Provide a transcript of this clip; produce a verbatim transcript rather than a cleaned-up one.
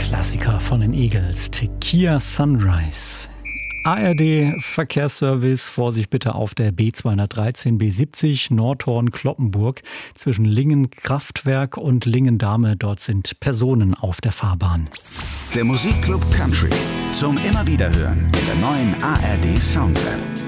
Klassiker von den Eagles, Tequila Sunrise. A R D-Verkehrsservice, Vorsicht bitte auf der B zweihundertdreizehn B siebzig Nordhorn-Kloppenburg zwischen Lingen-Kraftwerk und Lingen-Dahme. Dort sind Personen auf der Fahrbahn. Der Musikclub Country zum immer wieder hören in der neuen A R D Sounds App.